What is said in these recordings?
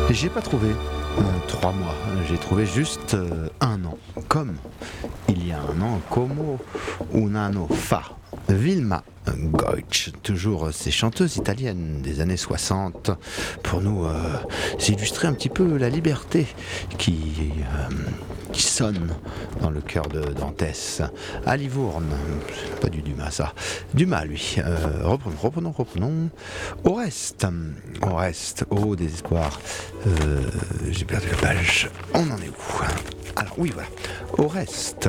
J'ai pas trouvé 3 mois, j'ai trouvé juste 1 an. Comme il y a 1 an, como un anno fa. Vilma Goetz, toujours ces chanteuses italiennes des années 60, pour nous illustrer un petit peu la liberté qui sonne dans le cœur de Dantès. À Livourne, pas du Dumas ça, Dumas lui, reprenons. Oreste, au désespoir, j'ai perdu la page, on en est où? Alors oui voilà, Oreste.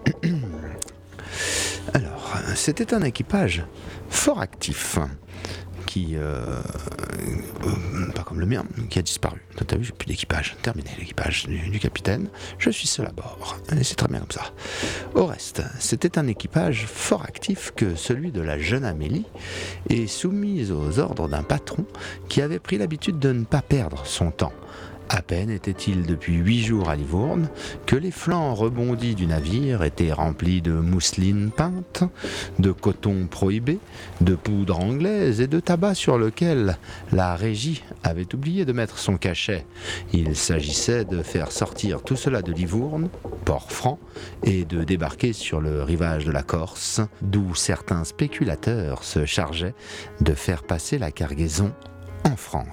Alors, c'était un équipage fort actif qui, pas comme le mien, qui a disparu. T'as vu, j'ai plus d'équipage. Terminé l'équipage du capitaine. Je suis seul à bord. Et c'est très bien comme ça. Au reste, c'était un équipage fort actif que celui de la jeune Amélie et soumise aux ordres d'un patron qui avait pris l'habitude de ne pas perdre son temps. À peine était-il depuis 8 jours à Livourne que les flancs rebondis du navire étaient remplis de mousseline peinte, de coton prohibé, de poudre anglaise et de tabac sur lequel la régie avait oublié de mettre son cachet. Il s'agissait de faire sortir tout cela de Livourne, port franc, et de débarquer sur le rivage de la Corse, d'où certains spéculateurs se chargeaient de faire passer la cargaison en France.